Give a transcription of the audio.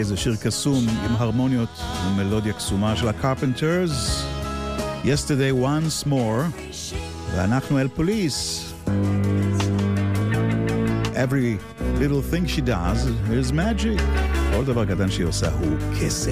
זה שיר קסום עם הרמוניות ומלודיה קסומה של הקרפנטרס. Yesterday Once More, ואנחנו אל פוליס. Every little thing she does is magic. כל דבר קטן שהיא עושה הוא כסף.